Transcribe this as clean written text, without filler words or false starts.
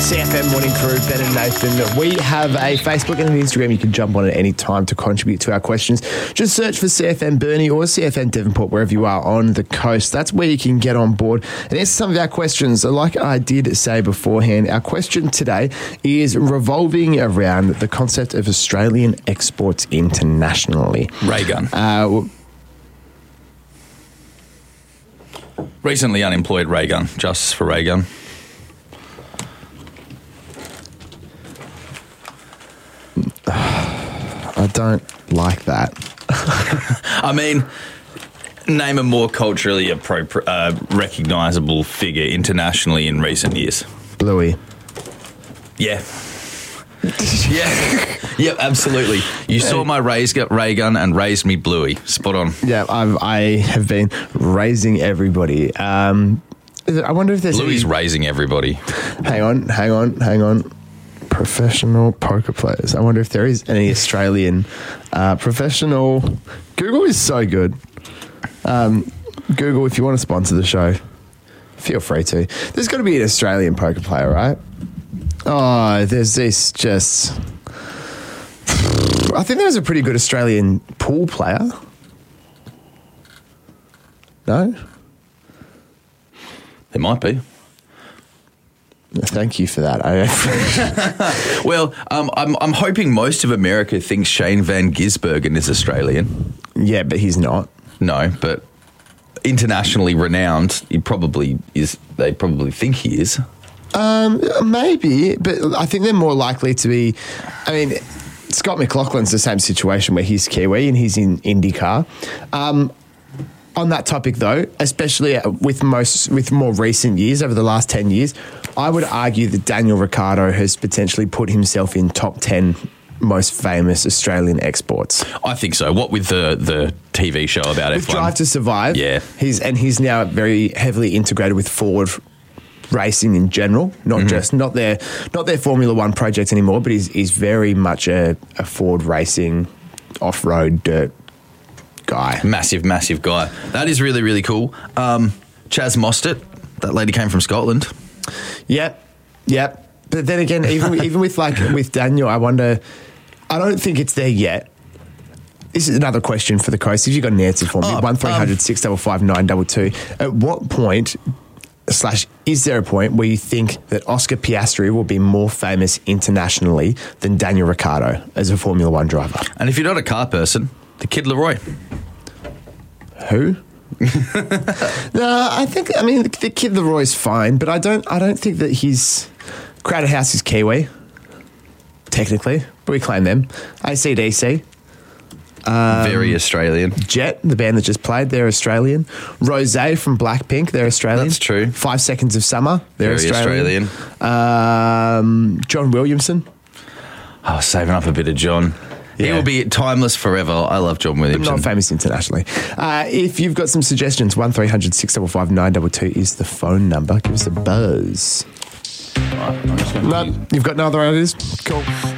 CFM Morning Crew, Ben and Nathan. We have a Facebook and an Instagram you can jump on at any time to contribute to our questions. Just search for CFM Burnie or CFM Devonport wherever you are on the coast. That's where you can get on board and answer some of our questions. Like I did say beforehand, our question today is revolving around the concept of Australian exports internationally. Ray gun. Recently unemployed Ray gun. Justice for Ray gun. I don't like that. I mean, name a more culturally recognisable figure internationally in recent years. Bluey. Yeah. Yeah, absolutely. You saw my ray gun and raised me Bluey. Spot on. Yeah, I have been raising everybody. I wonder if there's Bluey's raising everybody. Hang on. Professional poker players. I wonder if there is any Australian professional. Google is so good. Google, if you want to sponsor the show, feel free to. There's got to be an Australian poker player, right? Oh, there's this just... I think there was a pretty good Australian pool player. No? There might be. Thank you for that. Well, I'm hoping most of America thinks Shane Van Gisbergen is Australian. Yeah, but he's not. No, but internationally renowned, he probably is. They probably think he is. Maybe, but I think they're more likely to be. I mean, Scott McLaughlin's the same situation where he's Kiwi and he's in IndyCar. On that topic, though, especially with more recent years, over the last 10 years, I would argue that Daniel Ricciardo has potentially put himself in top 10 most famous Australian exports. I think so. What with the TV show about with F1? Drive to Survive, yeah. He's now very heavily integrated with Ford racing in general, not their Formula One project anymore, but he's very much a Ford racing off-road dirt guy. Massive guy. That is really, really cool. Chaz Mostert, that lady came from Scotland. Yep. But then again, even with Daniel, I wonder, I don't think it's there yet. This is another question for the coast. If you've got an answer for me, 1300 655 922. At what point / is there a point where you think that Oscar Piastri will be more famous internationally than Daniel Ricciardo as a Formula One driver? And if you're not a car person, the Kid Leroy. Who? No, I mean the Kid Leroy's fine, but I don't think that he's... Crowded House is Kiwi, technically, but we claim them. AC/DC. Very Australian. Jet, the band that just played, they're Australian. Rosé from Blackpink, they're Australian. That's true. 5 Seconds of Summer, they're Very Australian. John Williamson. Oh, saving up a bit of John. Yeah. He will be timeless forever. I love John Williamson. But not famous internationally. If you've got some suggestions, 1300 655 922 is the phone number. Give us a buzz. No, you've got no other ideas? Cool.